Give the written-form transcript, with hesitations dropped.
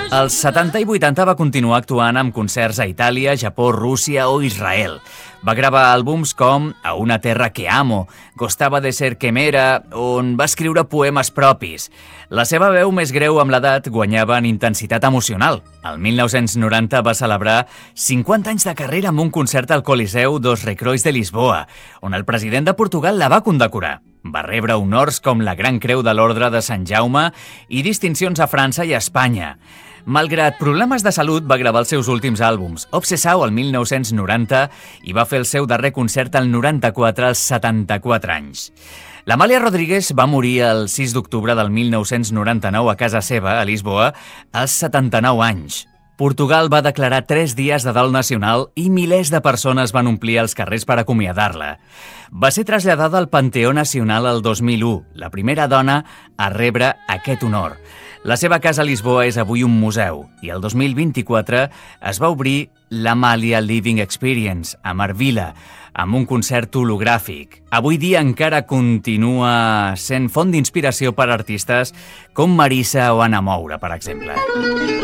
Als 70 i 80 va continuar actuant amb concerts a Itàlia, Japó, Rússia o Israel. Va gravar àlbums com A una terra que amo, Gostava de ser quemera, on va escriure poemes propis. La seva veu més greu amb l'edat guanyava en intensitat emocional. El 1990 va celebrar 50 anys de carrera amb un concert al Coliseu dos Recrois de Lisboa, on el president de Portugal la va condecorar. Va rebre honors com la Gran Creu de l'Ordre de Sant Jaume i distincions a França i a Espanya. Malgrat problemes de salut, va gravar els seus últims àlbums, Obsessau el 1990 i va fer el seu darrer concert al 94 als 74 anys. L'Amàlia Rodríguez va morir el 6 d'octubre del 1999 a casa seva, a Lisboa, als 79 anys. Portugal va declarar 3 dies de dol nacional i milers de persones van omplir els carrers per acomiadar-la. Va ser traslladada al Panteó Nacional el 2001, la primera dona a rebre aquest honor. La seva casa a Lisboa és avui un museu i el 2024 es va obrir l'Amàlia Living Experience a Marvila, amb un concert hologràfic. Avui dia encara continua sent font d'inspiració per a artistes com Marissa o Anna Moura, per exemple.